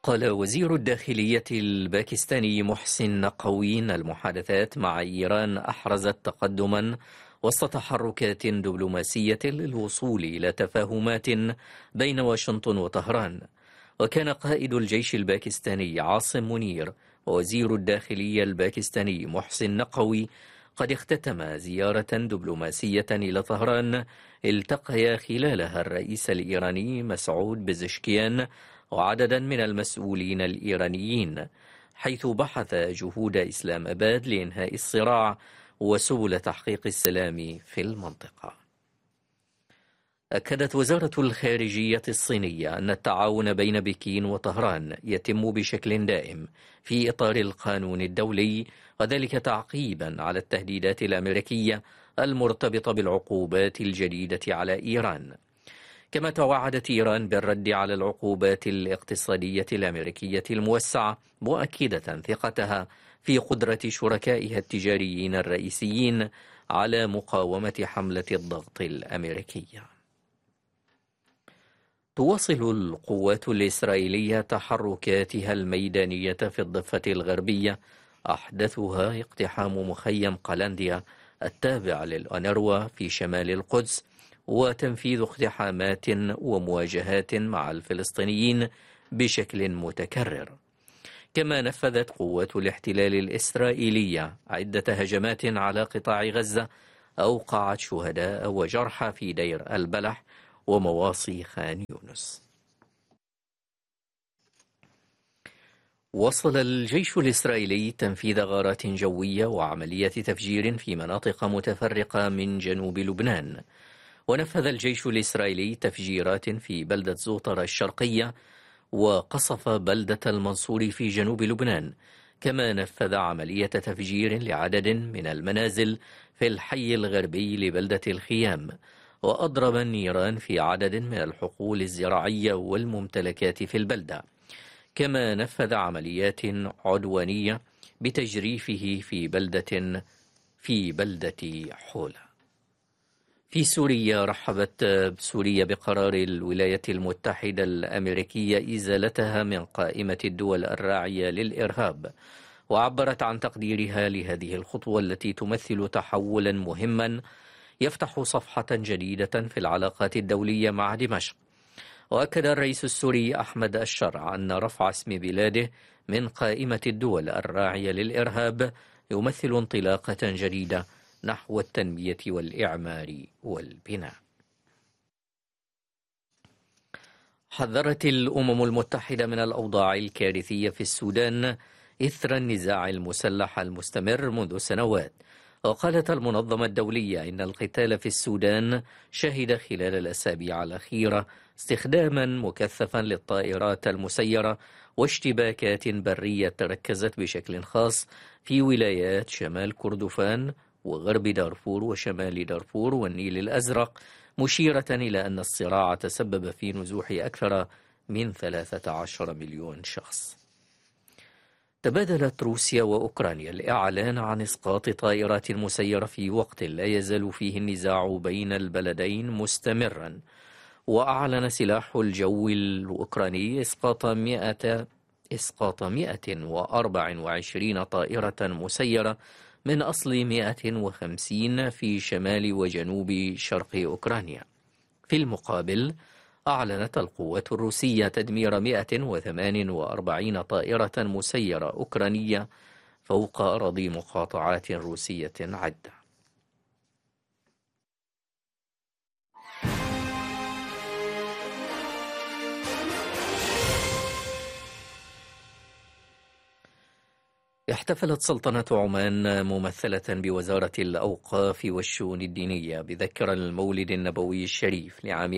قال وزير الداخلية الباكستاني محسن نقوي إن المحادثات مع إيران أحرزت تقدما وسط تحركات دبلوماسية للوصول إلى تفاهمات بين واشنطن وطهران. وكان قائد الجيش الباكستاني عاصم منير ووزير الداخلية الباكستاني محسن نقوي قد اختتما زيارة دبلوماسية إلى طهران التقيا خلالها الرئيس الإيراني مسعود بزشكيان وعددا من المسؤولين الإيرانيين، حيث بحث جهود إسلام أباد لإنهاء الصراع وسبل تحقيق السلام في المنطقة. أكدت وزارة الخارجية الصينية أن التعاون بين بكين وطهران يتم بشكل دائم في إطار القانون الدولي، وذلك تعقيبا على التهديدات الأمريكية المرتبطة بالعقوبات الجديدة على إيران. كما توعدت إيران بالرد على العقوبات الاقتصادية الأمريكية الموسعة، مؤكدة ثقتها في قدرة شركائها التجاريين الرئيسيين على مقاومة حملة الضغط الأمريكية. تواصل القوات الإسرائيلية تحركاتها الميدانية في الضفة الغربية، أحدثها اقتحام مخيم قلنديا التابع للأونروا في شمال القدس، وتنفيذ اقتحامات ومواجهات مع الفلسطينيين بشكل متكرر. كما نفذت قوات الاحتلال الإسرائيلية عدة هجمات على قطاع غزة أوقعت شهداء وجرحى في دير البلح ومواصي خان يونس. وصل الجيش الإسرائيلي تنفيذ غارات جوية وعملية تفجير في مناطق متفرقة من جنوب لبنان. ونفذ الجيش الإسرائيلي تفجيرات في بلدة زوطرة الشرقية وقصف بلدة المنصور في جنوب لبنان. كما نفذ عملية تفجير لعدد من المنازل في الحي الغربي لبلدة الخيام، وأضرب النيران في عدد من الحقول الزراعية والممتلكات في البلدة. كما نفذ عمليات عدوانية بتجريفه في بلدة حولة. في سوريا، رحبت سوريا بقرار الولايات المتحدة الأمريكية إزالتها من قائمة الدول الراعية للإرهاب، وعبرت عن تقديرها لهذه الخطوة التي تمثل تحولا مهما يفتح صفحة جديدة في العلاقات الدولية مع دمشق. وأكد الرئيس السوري أحمد الشرع أن رفع اسم بلاده من قائمة الدول الراعية للإرهاب يمثل انطلاقة جديدة نحو التنمية والإعمار والبناء. حذرت الأمم المتحدة من الأوضاع الكارثية في السودان إثر النزاع المسلح المستمر منذ سنوات. وقالت المنظمة الدولية إن القتال في السودان شهد خلال الأسابيع الأخيرة استخداما مكثفا للطائرات المسيرة واشتباكات برية تركزت بشكل خاص في ولايات شمال كردفان وغرب دارفور وشمال دارفور والنيل الأزرق، مشيرة إلى أن الصراع تسبب في نزوح أكثر من 13 مليون شخص. تبادلت روسيا وأوكرانيا الإعلان عن إسقاط طائرات مسيرة في وقت لا يزال فيه النزاع بين البلدين مستمرا. وأعلن سلاح الجو الأوكراني إسقاط 124 طائرة مسيرة من أصل 150 في شمال وجنوب شرق أوكرانيا. في المقابل، أعلنت القوات الروسية تدمير 148 طائرة مسيرة أوكرانية فوق أراضي مقاطعات روسية عدة. احتفلت سلطنة عمان ممثلة بوزارة الأوقاف والشؤون الدينية بذكرى المولد النبوي الشريف لعام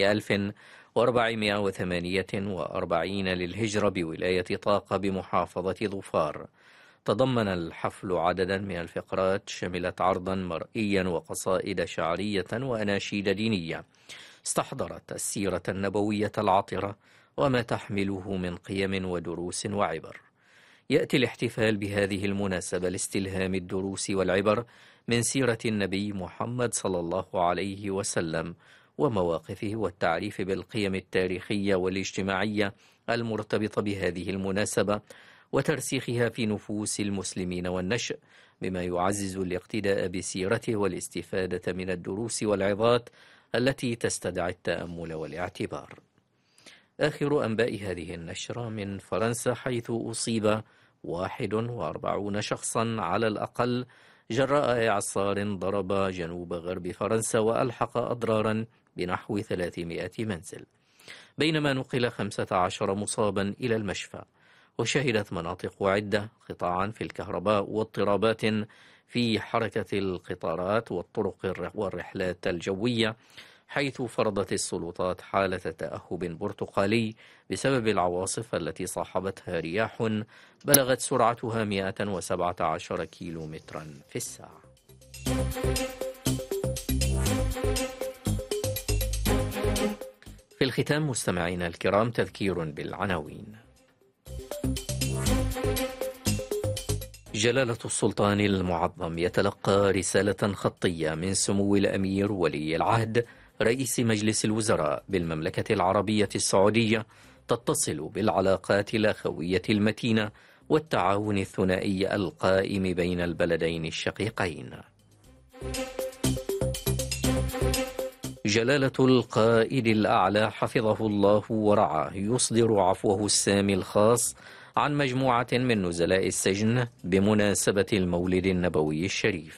1448 للهجرة بولاية طاقة بمحافظة ظفار. تضمن الحفل عددا من الفقرات شملت عرضا مرئيا وقصائد شعرية وأناشيد دينية استحضرت السيرة النبوية العطرة وما تحمله من قيم ودروس وعبر. يأتي الاحتفال بهذه المناسبة لاستلهام الدروس والعبر من سيرة النبي محمد صلى الله عليه وسلم ومواقفه والتعريف بالقيم التاريخية والاجتماعية المرتبطة بهذه المناسبة وترسيخها في نفوس المسلمين والنشء، بما يعزز الاقتداء بسيرته والاستفادة من الدروس والعظات التي تستدعي التأمل والاعتبار. آخر أنباء هذه النشرة من فرنسا، حيث أصيب 41 شخصا على الأقل جراء إعصار ضرب جنوب غرب فرنسا وألحق أضرارا بنحو 300 منزل، بينما نقل 15 مصابا إلى المشفى. وشهدت مناطق عدة قطاعا في الكهرباء واضطرابات في حركة القطارات والطرق والرحلات الجوية، حيث فرضت السلطات حالة تأهب برتقالي بسبب العواصف التي صاحبتها رياح بلغت سرعتها 117 كيلومترا في الساعة. في الختام مستمعينا الكرام تذكير بالعناوين. جلالة السلطان المعظم يتلقى رسالة خطية من سمو الأمير ولي العهد رئيس مجلس الوزراء بالمملكة العربية السعودية تتصل بالعلاقات الأخوية المتينة والتعاون الثنائي القائم بين البلدين الشقيقين. جلالة القائد الأعلى حفظه الله ورعاه يصدر عفوه السامي الخاص عن مجموعة من نزلاء السجن بمناسبة المولد النبوي الشريف.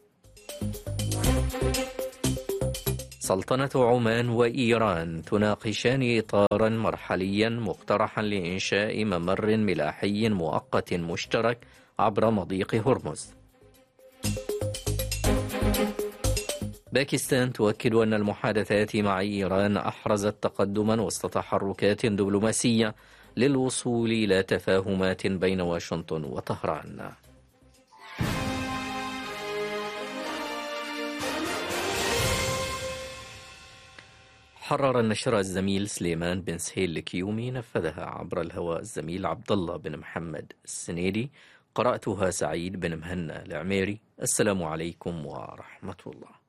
سلطنة عمان وإيران تناقشان إطارا مرحليا مقترحا لإنشاء ممر ملاحي مؤقت مشترك عبر مضيق هرمز. باكستان تؤكد أن المحادثات مع إيران أحرزت تقدما وسط تحركات دبلوماسية للوصول إلى تفاهمات بين واشنطن وطهران. حرر النشر الزميل سليمان بن سهيل الكيومي، نفذها عبر الهواء الزميل عبد الله بن محمد السنيدي، قرأتها سعيد بن مهنا العميري. السلام عليكم ورحمة الله.